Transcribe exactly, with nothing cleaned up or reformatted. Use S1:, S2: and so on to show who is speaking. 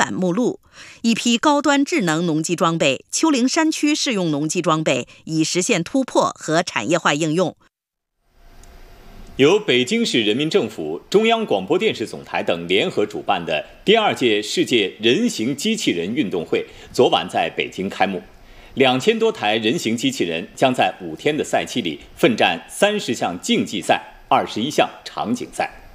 S1: 览目录，一批高端智能农机装备、丘陵山区适用农机装备已实现突破和产业化应用。
S2: 由北京市人民政府、中央广播电视总台等联合主办的第二届世界人形机器人运动会昨晚在北京开幕。两千多台人形机器人将在五天的赛期里奋战三十项竞技赛、二十一项场景赛。